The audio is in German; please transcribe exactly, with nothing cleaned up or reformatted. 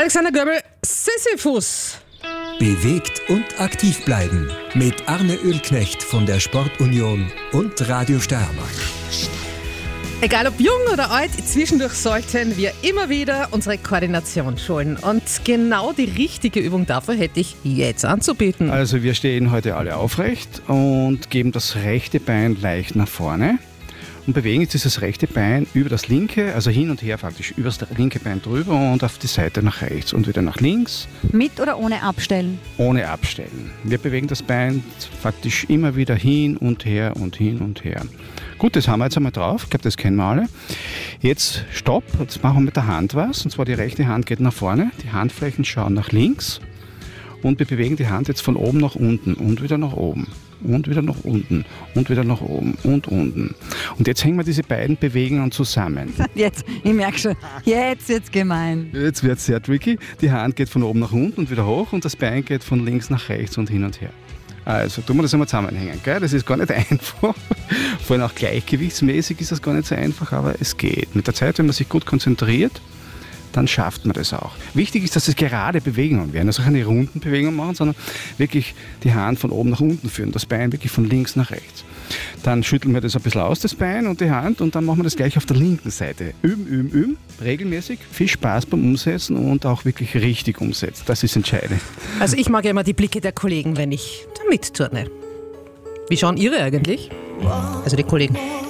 Alexander Göbel, Sisyphus. Bewegt und aktiv bleiben mit Arne Ölknecht von der Sportunion und Radio Steiermark. Egal ob jung oder alt, zwischendurch sollten wir immer wieder unsere Koordination schulen. Und genau die richtige Übung dafür hätte ich jetzt anzubieten. Also wir stehen heute alle aufrecht und geben das rechte Bein leicht nach vorne und bewegen jetzt dieses rechte Bein über das linke, also hin und her faktisch, über das linke Bein drüber und auf die Seite nach rechts und wieder nach links. Mit oder ohne Abstellen? Ohne Abstellen. Wir bewegen das Bein faktisch immer wieder hin und her und hin und her. Gut, das haben wir jetzt einmal drauf. Ich glaube, das kennen wir alle. Jetzt Stopp. Jetzt machen wir mit der Hand was. Und zwar die rechte Hand geht nach vorne. Die Handflächen schauen nach links. Und wir bewegen die Hand jetzt von oben nach unten und wieder nach oben. Und wieder nach unten und wieder nach oben und unten. Und jetzt hängen wir diese beiden Bewegungen zusammen. Jetzt, ich merke schon, jetzt wird's gemein. Jetzt wird es sehr tricky. Die Hand geht von oben nach unten und wieder hoch und das Bein geht von links nach rechts und hin und her. Also tun wir das einmal zusammenhängen. Gell? Das ist gar nicht einfach. Vor allem auch gleichgewichtsmäßig ist das gar nicht so einfach, aber es geht. Mit der Zeit, wenn man sich gut konzentriert, dann schafft man das auch. Wichtig ist, dass es gerade Bewegungen werden. Also keine runden Bewegungen machen, sondern wirklich die Hand von oben nach unten führen. Das Bein wirklich von links nach rechts. Dann schütteln wir das ein bisschen aus, das Bein und die Hand, und dann machen wir das gleich auf der linken Seite. Üben, üben, üben, regelmäßig. Viel Spaß beim Umsetzen und auch wirklich richtig umsetzen. Das ist entscheidend. Also ich mag ja immer die Blicke der Kollegen, wenn ich da mitturne. Wie schauen Ihre eigentlich? Also die Kollegen.